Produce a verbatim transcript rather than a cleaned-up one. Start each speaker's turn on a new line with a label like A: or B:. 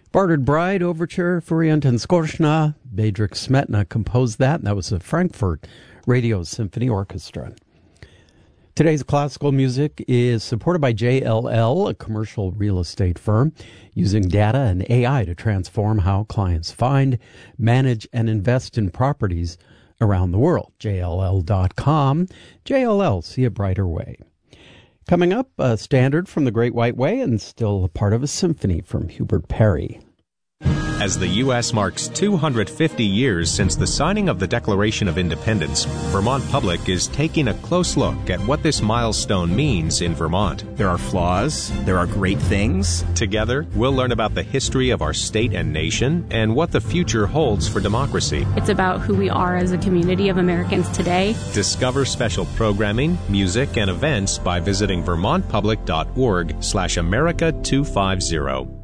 A: Bartered Bride Overture for Orientanskoshna. Bedřich Smetana composed that, and that was the Frankfurt Radio Symphony Orchestra. Today's classical music is supported by J L L, a commercial real estate firm, using data and A I to transform how clients find, manage, and invest in properties around the world. J L L dot com. J L L, see a brighter way. Coming up, a standard from the Great White Way and still a part of a symphony from Hubert Parry.
B: As the U S marks two hundred fifty years since the signing of the Declaration of Independence, Vermont Public is taking a close look at what this milestone means in Vermont.
C: There are flaws, there are great things.
B: Together, we'll learn about the history of our state and nation and what the future holds for democracy.
D: It's about who we are as a community of Americans today.
B: Discover special programming, music, and events by visiting vermont public dot org slash America two fifty.